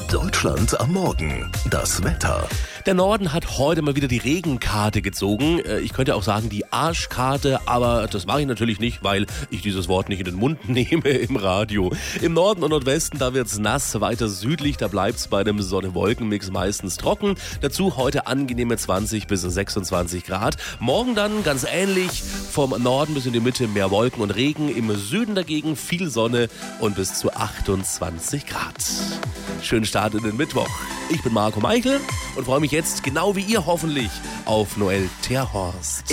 Deutschland am Morgen. Das Wetter. Der Norden hat heute mal wieder die Regenkarte gezogen. Ich könnte auch sagen die Arschkarte, aber das mache ich natürlich nicht, weil ich dieses Wort nicht in den Mund nehme im Radio. Im Norden und Nordwesten, da wird's nass, weiter südlich, da bleibt's bei dem Sonne-Wolken-Mix meistens trocken. Dazu heute angenehme 20 bis 26 Grad. Morgen dann ganz ähnlich, vom Norden bis in die Mitte mehr Wolken und Regen. Im Süden dagegen viel Sonne und bis zu 28 Grad. Schönen Start in den Mittwoch. Ich bin Marco Meichel und freue mich jetzt, genau wie ihr hoffentlich, auf Noel Terhorst.